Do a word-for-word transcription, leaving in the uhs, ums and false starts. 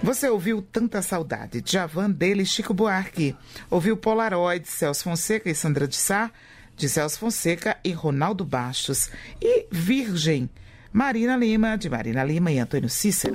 Você ouviu Tanta Saudade, Djavan, dele e Chico Buarque. Ouviu Polaroid, Celso Fonseca e Sandra de Sá, de Celso Fonseca e Ronaldo Bastos. E Virgem, Marina Lima, de Marina Lima e Antônio Cícero.